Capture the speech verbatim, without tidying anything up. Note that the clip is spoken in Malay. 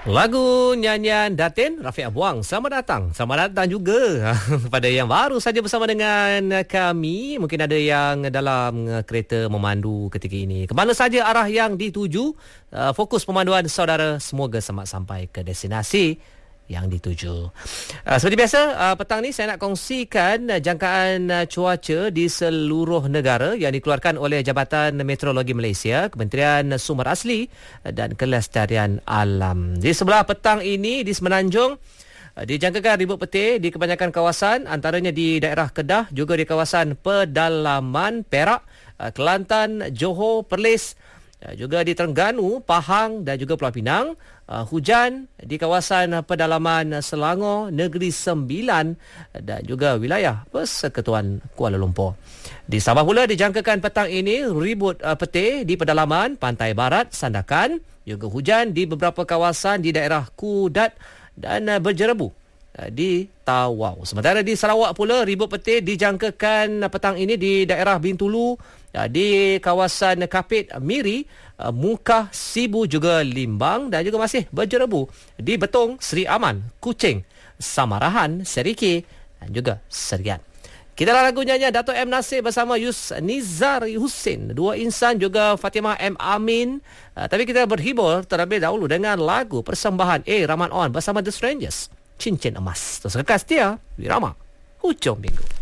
Lagu nyanyian Datin Rafiq Abuang. Selamat datang. Selamat datang juga pada yang baru saja bersama dengan kami. Mungkin ada yang dalam kereta memandu ketika ini. Kemana saja arah yang dituju, fokus pemanduan saudara semoga selamat sampai ke destinasi yang dituju. Uh, seperti biasa, uh, petang ni saya nak kongsikan uh, jangkaan uh, cuaca di seluruh negara yang dikeluarkan oleh Jabatan Meteorologi Malaysia, Kementerian Sumber Asli uh, dan Kelestarian Alam. Di sebelah petang ini di Semenanjung, uh, dijangkakan ribut petir di kebanyakan kawasan, antaranya di daerah Kedah, juga di kawasan Pedalaman, Perak, uh, Kelantan, Johor, Perlis, uh, juga di Terengganu, Pahang dan juga Pulau Pinang. Uh, hujan di kawasan pedalaman Selangor, Negeri Sembilan dan juga wilayah Persekutuan Kuala Lumpur. Di Sabah pula dijangkakan petang ini ribut uh, petir di pedalaman Pantai Barat, Sandakan, juga hujan di beberapa kawasan di daerah Kudat dan uh, berjerebu uh, di Tawau. Sementara di Sarawak pula ribut petir dijangkakan uh, petang ini di daerah Bintulu, uh, di kawasan Kapit, Miri, Mukah, Sibu juga Limbang dan juga masih berjerebu di Betong, Seri Aman, Kuching, Samarahan, Seriki dan juga Serian. Kita lagu nyanyian Dato' M. Nasir bersama Yus Nizar Husin, Dua Insan juga Fatimah M. Amin. Uh, tapi kita berhibur terlebih dahulu dengan lagu persembahan A. Rahman On bersama The Strangers, Cincin Emas. Terus kekal setia di Rama Hujung Minggu.